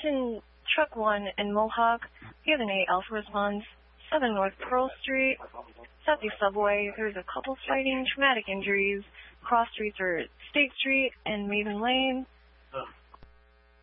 in Truck 1 in Mohawk. We have an 8 Alpha response. 7 North Pearl Street. Southeast Subway. There's a couple fighting, traumatic injuries. Cross streets are State Street and Maven Lane.